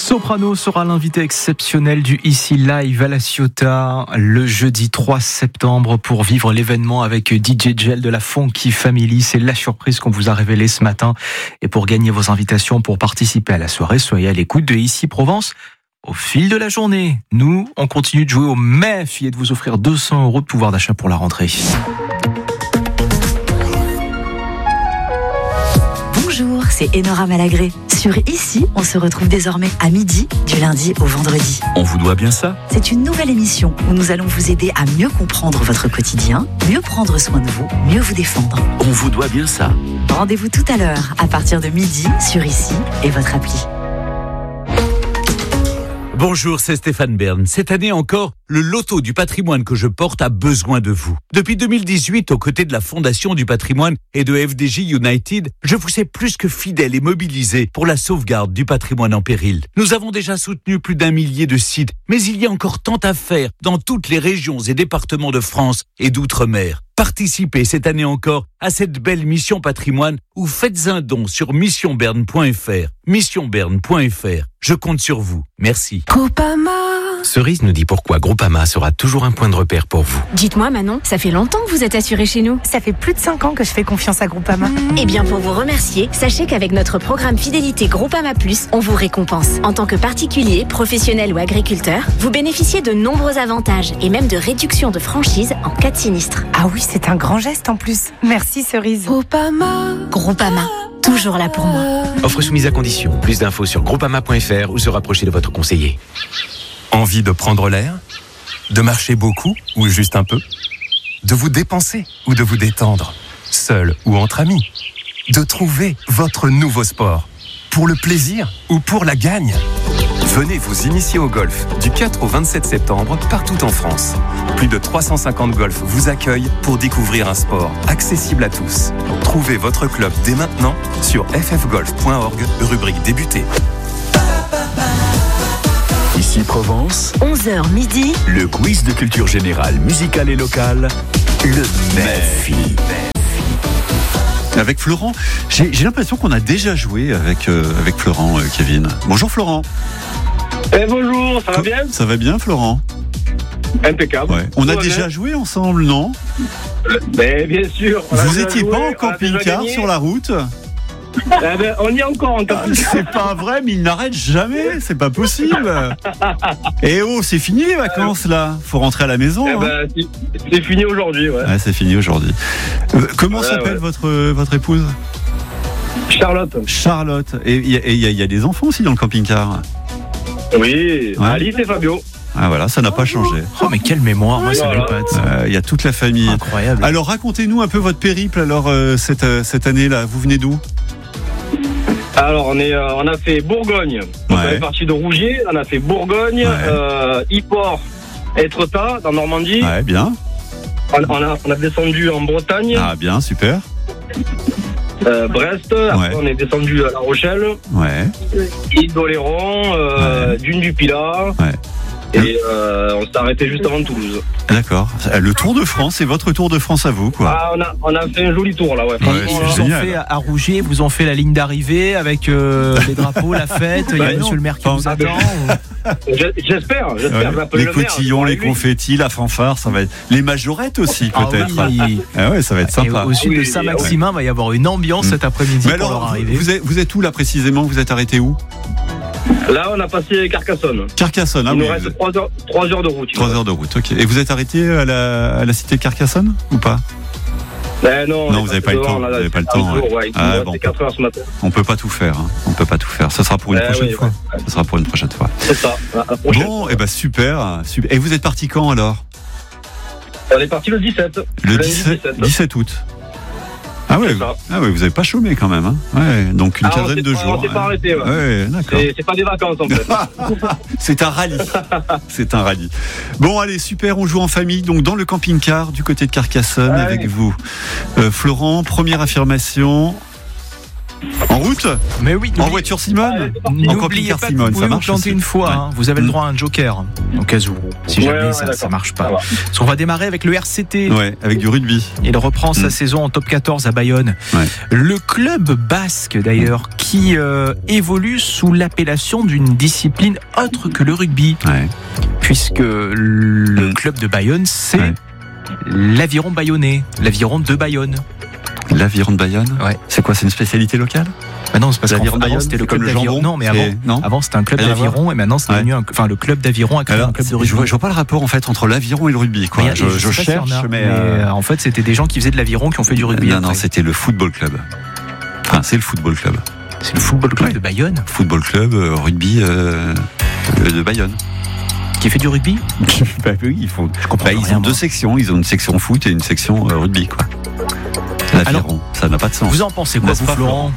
Soprano sera l'invité exceptionnel du Ici Live à La Ciotat le jeudi 3 septembre pour vivre l'événement avec DJ Gel de la Funky Family. C'est la surprise qu'on vous a révélée ce matin. Et pour gagner vos invitations pour participer à la soirée, soyez à l'écoute de Ici Provence au fil de la journée. Nous, on continue de jouer au MEF et de vous offrir 200 € de pouvoir d'achat pour la rentrée. Bonjour, c'est Enora Malagré. Sur Ici, on se retrouve désormais à midi, du lundi au vendredi. On vous doit bien ça. C'est une nouvelle émission où nous allons vous aider à mieux comprendre votre quotidien, mieux prendre soin de vous, mieux vous défendre. On vous doit bien ça. Rendez-vous tout à l'heure, à partir de midi, sur Ici et votre appli. Bonjour, c'est Stéphane Bern. Cette année encore, le loto du patrimoine que je porte a besoin de vous. Depuis 2018, aux côtés de la Fondation du patrimoine et de FDJ United, je vous sais plus que fidèle et mobilisé pour la sauvegarde du patrimoine en péril. Nous avons déjà soutenu plus d'1 millier de sites, mais il y a encore tant à faire dans toutes les régions et départements de France et d'outre-mer. Participez cette année encore à cette belle mission patrimoine ou faites un don sur missionberne.fr. Missionberne.fr. Je compte sur vous. Merci. Groupama. Cerise nous dit pourquoi Groupama sera toujours un point de repère pour vous. Dites-moi Manon, ça fait longtemps que vous êtes assuré chez nous. Ça fait plus de 5 ans que je fais confiance à Groupama. Eh bien pour vous remercier, sachez qu'avec notre programme Fidélité Groupama Plus, on vous récompense. En tant que particulier, professionnel ou agriculteur, vous bénéficiez de nombreux avantages et même de réductions de franchise en cas de sinistre. Ah oui, c'est un grand geste en plus. Merci Cerise. Groupama, toujours là pour moi. Offre soumise à condition. Plus d'infos sur groupama.fr ou se rapprocher de votre conseiller. Envie de prendre l'air? De marcher beaucoup ou juste un peu? De vous dépenser ou de vous détendre? Seul ou entre amis? De trouver votre nouveau sport? Pour le plaisir ou pour la gagne? Venez vous initier au golf du 4 au 27 septembre partout en France. Plus de 350 golfs vous accueillent pour découvrir un sport accessible à tous. Trouvez votre club dès maintenant sur ffgolf.org, rubrique débuter. Ici Provence, 11h midi, le quiz de culture générale, musicale et locale, le MEF. Avec Florent, j'ai l'impression qu'on a déjà joué avec Florent, Kevin. Bonjour Florent. Bonjour, ça va bien? Ça va bien Florent? Impeccable. Ouais. On a déjà joué ensemble, non? Bien sûr. Vous étiez pas en camping-car sur la route? On y est encore en camping-car. C'est pas vrai, mais il n'arrête jamais, c'est pas possible. Et oh, c'est fini les vacances là. Faut rentrer à la maison. C'est fini aujourd'hui, ouais. Ouais, c'est fini aujourd'hui. Comment s'appelle votre épouse? Charlotte. Et il y a des enfants aussi dans le camping-car? Oui, ouais. Alice et Fabio. Ah voilà, ça n'a pas changé. Oh mais quelle mémoire, moi ça m'épate. Il y a toute la famille. Incroyable. Alors racontez-nous un peu votre périple alors cette année-là. Vous venez d'où? Alors on a fait Bourgogne. On est parti de Rougier, on a fait Bourgogne, Yport, Étretat dans Normandie. Ouais, bien. On a descendu en Bretagne. Ah bien, super. Brest, après on est descendu à La Rochelle. Ouais. Île d'Oléron, Dune du Pilat. Ouais. Et on s'est arrêté juste avant Toulouse. D'accord. Le Tour de France, c'est votre Tour de France à vous, quoi. Ah, on a fait un joli tour là, ouais. Ils vous ont fait à Rougier, vous ont fait la ligne d'arrivée avec les drapeaux, la fête. Il y a Monsieur le maire qui vous attend. J'espère. Les cotillons, les confettis, la fanfare, ça va être. Les majorettes aussi, peut-être. Oui. Ah ouais, ça va être sympa. Et au sud de Saint-Maximin, il va y avoir une ambiance cet après-midi pour leur arrivée. Vous êtes où là précisément? Vous êtes arrêté où? Là, on a passé Carcassonne. Carcassonne, Il nous reste 3 heures de route. 3 heures de route, ok. Et vous êtes arrêté à la cité de Carcassonne ou pas? Non, vous n'avez pas le temps. Vous n'avez pas le temps. C'est 4 heures ce matin. On peut pas tout faire. On peut pas tout faire. Ça sera pour une prochaine fois. Ça sera pour une prochaine fois. C'est ça. Bon, et super. Et vous êtes parti quand alors? On est parti le 17. Le 17 août. Ah ouais, vous avez pas chômé quand même, hein. Ouais, donc une quinzaine de jours. On s'est pas arrêté. Ouais, d'accord. C'est pas des vacances en fait. C'est un rallye. C'est un rallye. Bon, allez, super, on joue en famille, donc dans le camping-car du côté de Carcassonne avec vous. Florent, première affirmation. En route? Mais oui. En voiture Simone? En N'oubliez camping-car pas que Simone, vous pouvez ça marche vous planter aussi. une fois. Hein. Vous avez le droit à un joker, au cas où, si jamais ça marche pas. Parce qu'on va démarrer avec le RCT. Ouais, avec du rugby. Il reprend sa saison en top 14 à Bayonne. Ouais. Le club basque, d'ailleurs, qui évolue sous l'appellation d'une discipline autre que le rugby. Ouais. Puisque le club de Bayonne, c'est l'Aviron bayonnais, l'Aviron de Bayonne. L'Aviron de Bayonne? Ouais. C'est quoi, c'est une spécialité locale? Bah non, c'est parce L'Aviron qu'avant Bayonne, c'était le c'est club comme le d'aviron. jambon, Non, mais c'est- avant c'était un club Rien à voir. d'aviron et maintenant c'est devenu le club d'aviron a créé un club de rugby. Je vois pas le rapport en fait entre l'aviron et le rugby. Quoi. Mais Je sais pas si cherche, on a, mais en fait c'était des gens qui faisaient de l'aviron qui ont fait du rugby. non, après. non, c'était le football club. Enfin, c'est le football club. C'est le football club Ouais. de Bayonne Football club, rugby de Bayonne. qui fait du rugby. Bah oui, ils font. Je comprends Ils rien, ont deux moi. sections. Ils ont une section foot et une section rugby, quoi. L'aviron, ça n'a pas de sens. Vous en pensez quoi, N'est-ce vous, pas, Florent?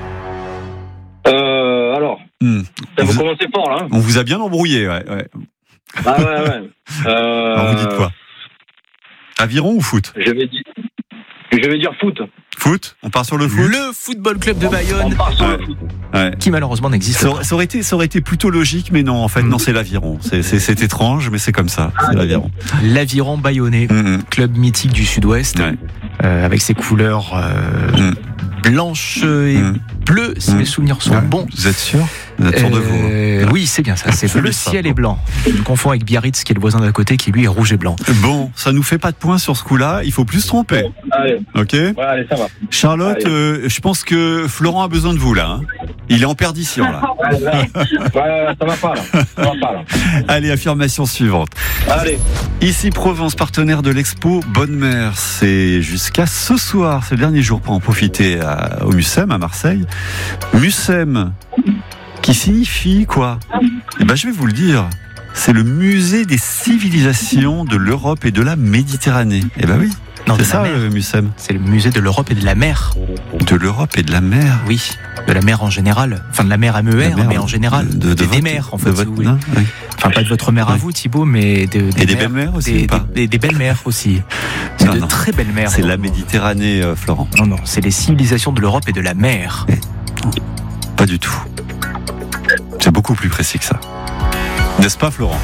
Alors, On ça vous vous- commencez fort, là. on vous a bien embrouillé, ouais. Ah ouais. Alors vous dites quoi? Aviron ou foot? Je vais dire foot. Foot? On part sur le foot? Le football club de On Bayonne, part sur le foot. Ouais. qui malheureusement n'existe pas. Ça aurait été plutôt logique, mais non, en fait, non, c'est l'aviron. C'est étrange, mais c'est comme ça. C'est l'aviron. L'Aviron bayonnais, club mythique du Sud-Ouest, Ouais. avec ses couleurs blanches et bleues, si mes souvenirs sont bons. Vous êtes sûr? Vous êtes sûr de vous? Oui, c'est bien ça. C'est Je bleu le sais ciel pas. et blanc. Je me confonds avec Biarritz, qui est le voisin d'à côté, qui lui est rouge et blanc. Bon, ça nous fait pas de points sur ce coup-là. Il faut plus se tromper. Allez, Ok? ouais, allez, ça va. Charlotte, je pense que Florent a besoin de vous là. Hein. Il est en perdition là. Ouais, ça va pas, là. Allez, affirmation suivante. Allez. Ici Provence, partenaire de l'expo Bonne Mère. C'est jusqu'à ce soir, c'est le dernier jour pour en profiter au Mucem à Marseille. Mucem, qui signifie quoi? Eh ben, je vais vous le dire. C'est le musée des civilisations de l'Europe et de la Méditerranée. Eh ben oui, Non, c'est de la ça mer. le Mucem. C'est le musée de l'Europe et de la mer. De l'Europe et de la mer. Oui, de la mer en général. Enfin, de la mer MER, La mer, mais en général. Des votre- mers, en de fait, si votre- vous voulez. non, oui. Enfin, pas de votre mère à Ouais. vous, Thibaut, mais Et des belles mers aussi, ou pas? des belles mers aussi. C'est Non, de non. très belles mers. C'est la Méditerranée, Florent. Non, c'est les civilisations de l'Europe et de la mer. Pas du tout. C'est beaucoup plus précis que ça. N'est-ce pas, Florent?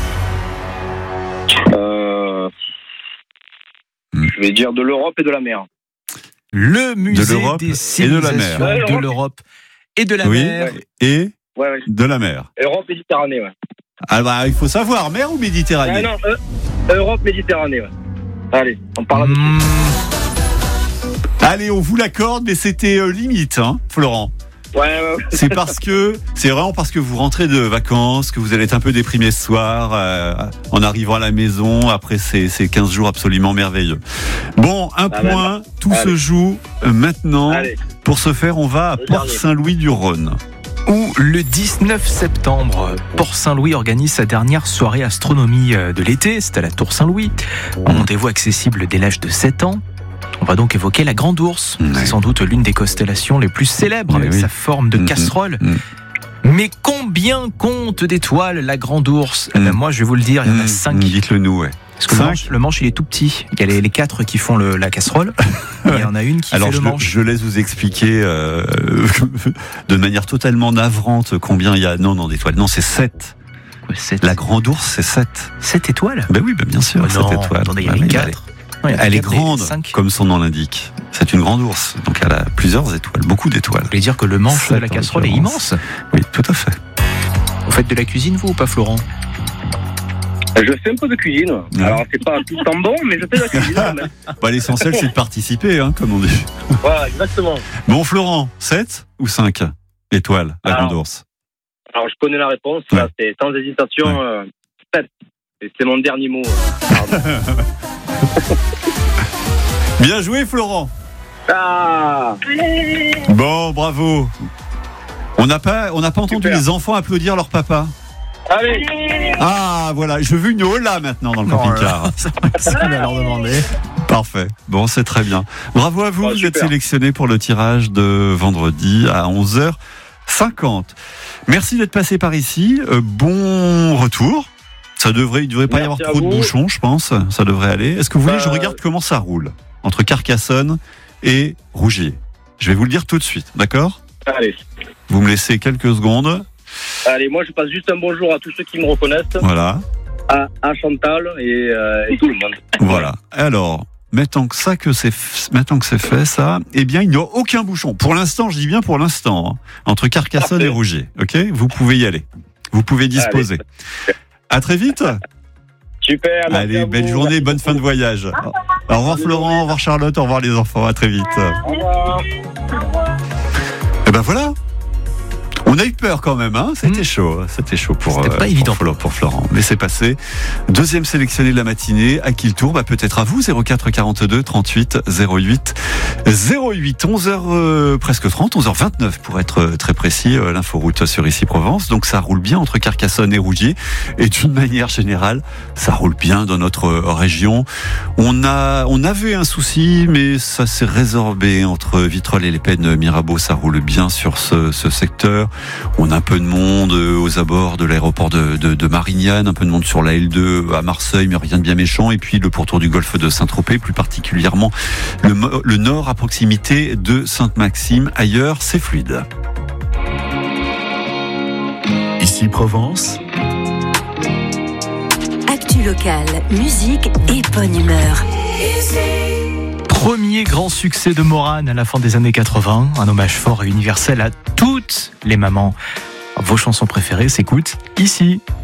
Je vais dire de l'Europe et de la mer. Le musée l'Europe des et de la civilisations mer. de l'Europe et de la Oui, mer. et Ouais. de la mer. Europe, Méditerranée, ouais. Ah bah, il faut savoir, mer ou Méditerranée? Non, Europe, Méditerranée, ouais. Allez, on parle de Mmh, Allez, on vous l'accorde, mais c'était limite, hein, Florent. Ouais. C'est vraiment parce que vous rentrez de vacances, que vous allez être un peu déprimé ce soir, en arrivant à la maison, après ces 15 jours absolument merveilleux. Bon, un point, tout se joue maintenant. Allez. Pour ce faire, on va à Le dernier. Port-Saint-Louis-du-Rhône. Où le 19 septembre, Port-Saint-Louis organise sa dernière soirée astronomie de l'été. C'est à la Tour Saint-Louis. Un rendez-vous accessible dès l'âge de 7 ans. On va donc évoquer la Grande Ourse. Ouais. C'est sans doute l'une des constellations les plus célèbres avec oui. sa forme de casserole. Mais combien compte d'étoiles la Grande Ourse? Eh ben, moi, je vais vous le dire, il y en a 5. Dites-le nous, ouais. Parce que le manche, il est tout petit. Il y a les 4 qui font la casserole. Et il y en a une qui Alors fait le manche. je laisse vous expliquer de manière totalement navrante combien il y a. Non, d'étoiles. Non, c'est 7. Ouais, 7. La Grande Ourse, c'est 7. 7 étoiles? Ben oui, bien sûr, Oh 7 non, étoiles. attendez, il y en Ah a oui, 4. Elle est grande, comme son nom l'indique. C'est une grande ours, donc elle a plusieurs étoiles, beaucoup d'étoiles. Vous voulez dire que le manche de la casserole est immense? Oui, tout à fait. Vous faites de la cuisine, vous, ou pas, Florent? Je fais un peu de cuisine. Ouais. Alors, c'est pas tout le temps bon, mais je fais de la cuisine quand même. Bah, l'essentiel, c'est de participer, hein, comme on dit. Voilà, exactement. Bon, Florent, 7 ou 5 étoiles, la grande ours? Alors, je connais la réponse. Ouais. Là, c'est sans hésitation 7. Et c'est mon dernier mot. Pardon. Bien joué, Florent. Ah. Bon, bravo. On n'a pas entendu Super. les enfants applaudir leur papa. Allez. Ah, voilà, je veux une hola maintenant dans le camping-car. Ça, on va leur demander. Parfait. Bon, c'est très bien. Bravo à vous, Bon, vous êtes super. sélectionné pour le tirage de vendredi à 11h50. Merci d'être passé par ici. Bon retour. Il ne devrait pas y avoir Merci à trop de vous. bouchons, je pense. Ça devrait aller. Est-ce que vous voulez que je regarde comment ça roule entre Carcassonne et Rougier? Je vais vous le dire tout de suite, d'accord? Allez. Vous me laissez quelques secondes. Allez, moi je passe juste un bonjour à tous ceux qui me reconnaissent. Voilà. À Chantal et tout le monde. Voilà. Alors, maintenant que c'est fait, ça, eh bien, il n'y a aucun bouchon. Pour l'instant, je dis bien pour l'instant, entre Carcassonne et Rougier. Ok, vous pouvez y aller. Vous pouvez disposer. Allez. À très vite. Super. Allez, belle journée, bonne fin de voyage. Au revoir Florent, au revoir Charlotte, au revoir les enfants. À très vite. Au revoir. Et ben voilà. On a eu peur quand même, hein. C'était chaud pour pas évident pour Florent, mais c'est passé. Deuxième sélectionné de la matinée, à qui le tour? Peut-être à vous. 04 42 38 08 08. 11h presque 30, 11h29 pour être très précis. L'inforoute sur Ici Provence. Donc ça roule bien entre Carcassonne et Rougier, et d'une manière générale, ça roule bien dans notre région. On avait un souci, mais ça s'est résorbé entre Vitrolles et les Pennes Mirabeau. Ça roule bien sur ce secteur. On a un peu de monde aux abords de l'aéroport de Marignane, un peu de monde sur la L2 à Marseille, mais rien de bien méchant. Et puis le pourtour du golfe de Saint-Tropez, plus particulièrement le nord à proximité de Sainte-Maxime. Ailleurs, c'est fluide. Ici Provence. Actu locale, musique et bonne humeur. Premier grand succès de Morane à la fin des années 80, un hommage fort et universel à toutes les mamans. Vos chansons préférées s'écoutent ici.